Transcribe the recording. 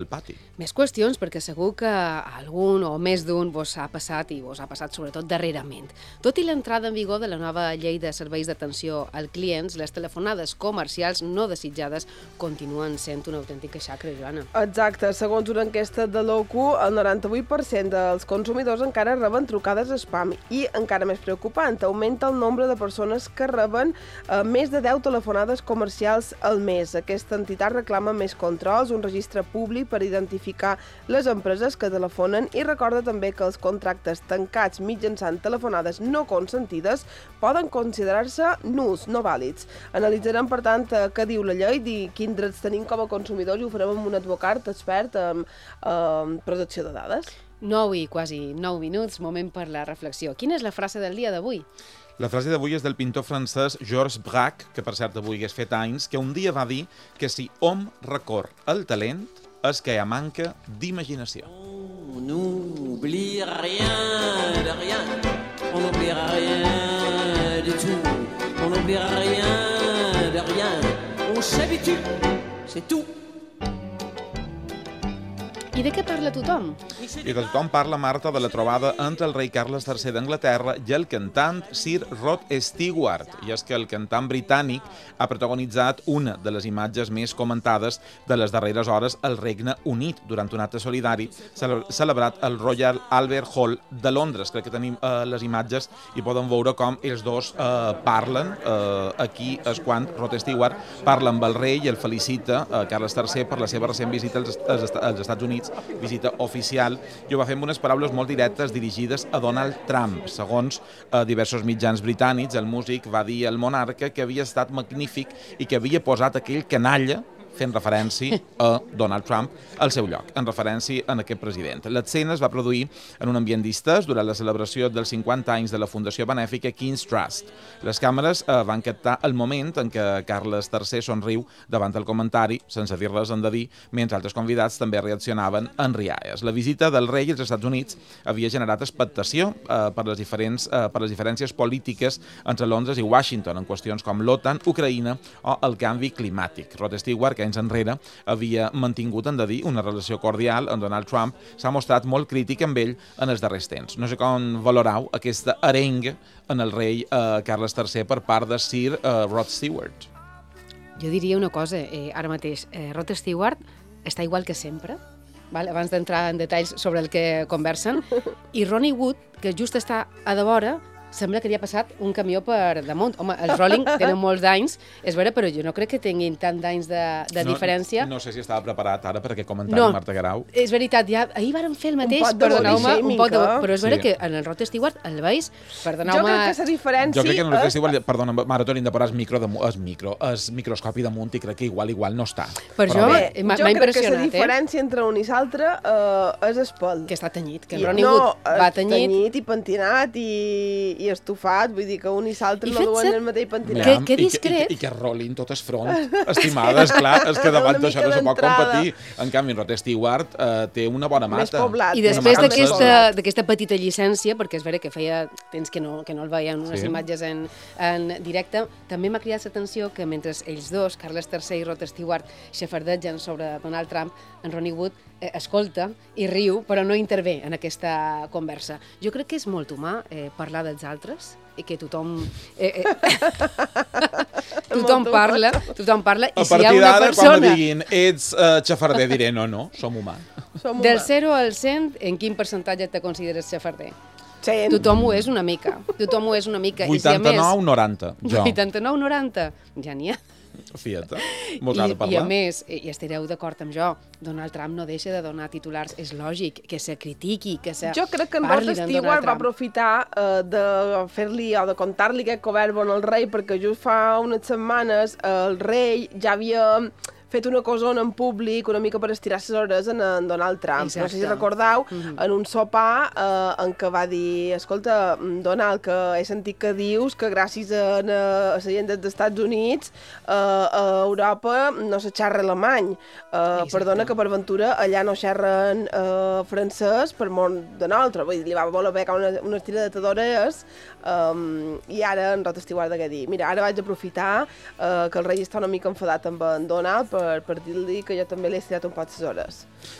pati. Més qüestions, perquè segur que algun o més d'un vos ha passat, i vos ha passat sobretot darrerament. Tot i l'entrada en vigor de la nova llei de serveis d'atenció als clients, les telefonades comercials no desitjades continuen sent una autèntica xacra, Joana. Exacte. Segons una enquesta de l'OCU, el 98% dels consumidors encara reben trucades spam i, encara més preocupant, augmenta el nombre de persones que reben més de 10 telefonades comercials al mes. Aquesta entitat reclama més controls, un registre públic per identificar les empreses que telefonen i recorda també que els contractes tancats mitjançant telefonades no consentides poden considerar-se nuls, no vàlids. Analitzarem, per tant, què diu la llei i quins drets tenim com a consumidors i ho farem amb un advocat expert en protecció de dades. 9 i quasi 9 minuts, moment per la reflexió. Quina és la frase del dia d'avui? La frase d'avui és del pintor francès Georges Braque, que per cert avui hagués fet anys, que un dia va dir que si hom recorre el talent és que hi ha manca d'imaginació. On n'oublie rien de rien, on n'oubliera rien du tout, on n'oubliera rien de rien, on s'habitue, c'est tout. I de què parla tothom? I de tothom parla, Marta, de la trobada entre el rei Carles III d'Anglaterra i el cantant Sir Rod Stewart. I és que el cantant britànic ha protagonitzat una de les imatges més comentades de les darreres hores al Regne Unit durant un acte solidari celebrat al Royal Albert Hall de Londres. Crec que tenim les imatges i poden veure com els dos parlen. Aquí és quan Rod Stewart parla amb el rei i el felicita Carles III per la seva recent visita als Estats Units, visita oficial, i ho va fer amb unes paraules molt directes dirigides a Donald Trump. Segons diversos mitjans britànics, el músic va dir al monarca que havia estat magnífic i que havia posat aquell canalla, fent referència a Donald Trump, al seu lloc, en referència a aquest president. L'escena es va produir en un ambient distès durant la celebració dels 50 anys de la Fundació Benèfica King's Trust. Les càmeres van captar el moment en què Carles III somriu davant el comentari, sense dir res en de dir, mentre altres convidats també reaccionaven en rialles. La visita del rei als Estats Units havia generat expectació per les diferències polítiques entre Londres i Washington en qüestions com l'OTAN, Ucraïna o el canvi climàtic. Rod Stewart, que anys enrere havia mantingut, en de dir, una relació cordial amb Donald Trump, s'ha mostrat molt crític amb ell en els darrers temps. No sé com valorau aquesta arenga en el rei Carles III per part de Sir Rod Stewart. Jo diria una cosa, ara mateix, Rod Stewart està igual que sempre, abans d'entrar en detalls sobre el que conversen, i Ronnie Wood, que just està a de vora, sembla que li ha passat un camió per damunt. Home, els Rolling tenen molts d'anys, és vera, però jo no crec que tinguin tant d'anys de diferència. No sé si estava preparat ara per aquest comentari, Marta Garau. És veritat, ahir vàrem fer el mateix, perdoneu-me, un pot de... Però és vera que en el Rod Stewart el veus, perdoneu-me... Jo crec que la diferència... Jo crec que en el Rod Stewart, perdona, Mara, t'hauríem de posar el microscopi damunt i crec que igual no està. Per això m'ha impressionat, Jo crec que la diferència entre un i l'altre és el pèl. Que està tenyit, que el Ronnie Wood va tenyit. Tenyit i pentinat i estufat, vull dir que un i l'altre no duen el mateix pentinat. Que discret. I que rolin tot el front, estimada, esclar, és que davant d'això no se pot competir. En canvi, Rod Stewart té una bona mata. Més poblat. I després d'aquesta petita llicència, perquè és vera que feia temps que no el veien unes imatges en directe, també m'ha cridat l'atenció que mentre ells dos, Carles III i Rod Stewart, xafardegen sobre Donald Trump, en Ronnie Wood escolta i riu, però no intervé en aquesta conversa. Jo crec que és molt humà parlar dels altres i que tothom parla i si hi ha una persona... quan me diguin ets xafarder, diré no, som humà. Del 0 al 100, en quin percentatge te consideres xafarder? 100. Tothom ho és una mica. 89-90, jo. 89-90, ja n'hi ha. Fiat, mos ha de parlar. I a més, i estareu d'acord amb jo, Donald Trump no deixa de donar titulars. És lògic que se critiqui, que se Jo crec que en Rod Stewart va aprofitar de fer-li o de contar-li aquest coverbo al rei, perquè just fa unes setmanes el rei ja havia fet una cosona en públic una mica per estirar les hores en Donald Trump. Exacte. No sé si recordeu, en un sopar en què va dir, escolta, Donald, que he sentit que dius que gràcies a la gent dels Estats Units a Europa no se xerra alemany. Perdona que per ventura allà no xerren francès per món de nosaltres. Vull dir, li va voler pegar una estiradeta d'orelles i ara en Rod Stewart de què dir. Mira, ara vaig aprofitar que el rei està una mica enfadat amb en Donald per dir-li que jo també l'he estirat un poc les hores.